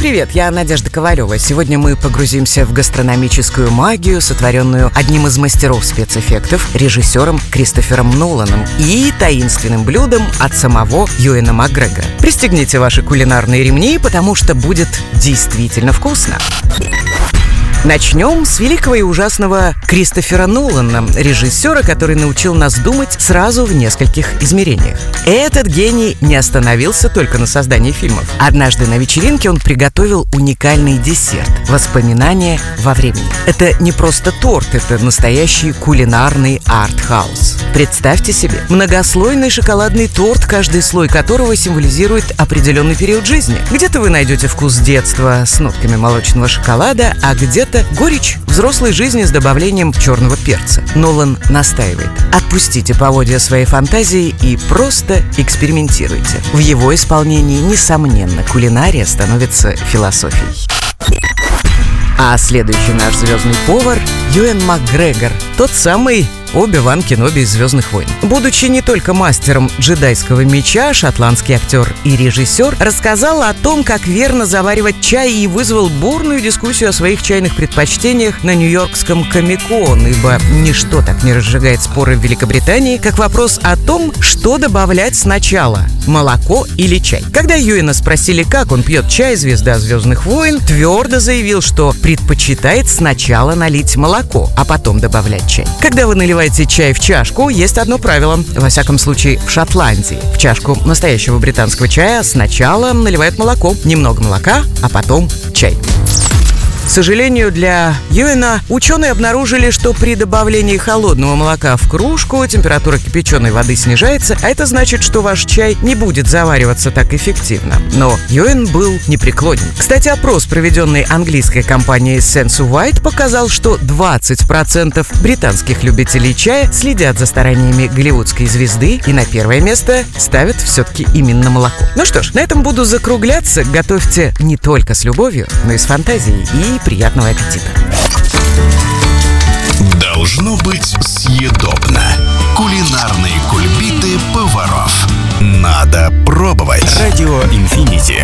привет, я Надежда Ковалева. Сегодня мы погрузимся в гастрономическую магию, сотворенную одним из мастеров спецэффектов, режиссером Кристофером Ноланом, и таинственным блюдом от самого Юэна Макгрегора. Пристегните ваши кулинарные ремни, потому что будет действительно вкусно. Начнем с великого и ужасного Кристофера Нолана, режиссера, который научил нас думать сразу в нескольких измерениях. Этот гений не остановился только на создании фильмов. Однажды на вечеринке он приготовил уникальный десерт – воспоминания во времени. Это не просто торт, это настоящий кулинарный арт-хаус. Представьте себе, многослойный шоколадный торт, каждый слой которого символизирует определенный период жизни. Где-то вы найдете вкус детства с нотками молочного шоколада, а где-то горечь взрослой жизни с добавлением черного перца. Нолан настаивает: отпустите поводья своей фантазии и просто экспериментируйте. В его исполнении, несомненно, кулинария становится философией. А следующий наш звездный повар — Юэн Макгрегор, тот самый Оби-Ван Кеноби из «Звездных войн». Будучи не только мастером джедайского меча, шотландский актер и режиссер рассказал о том, как верно заваривать чай, и вызвал бурную дискуссию о своих чайных предпочтениях на Нью-Йоркском Комик-Кон, ибо ничто так не разжигает споры в Великобритании, как вопрос о том, что добавлять сначала – молоко или чай. Когда Юэна спросили, как он пьет чай, звезда «Звездных войн» твердо заявил, что предпочитает сначала налить молоко, а потом добавлять чай. Когда вы наливаете чай в чашку, есть одно правило, во всяком случае в Шотландии. В чашку настоящего британского чая сначала наливают молоко, немного молока, а потом чай. К сожалению для Юэна, ученые обнаружили, что при добавлении холодного молока в кружку температура кипяченой воды снижается, а это значит, что ваш чай не будет завариваться так эффективно. Но Юэн был непреклонен. Кстати, опрос, проведенный английской компанией Sense White, показал, что 20% британских любителей чая следят за стараниями голливудской звезды и на первое место ставят все-таки именно молоко. Ну что ж, на этом буду закругляться. Готовьте не только с любовью, но и с фантазией. И приятного аппетита! Должно быть съедобно. Кулинарные кульбиты поваров. Надо пробовать. Радио Инфинити.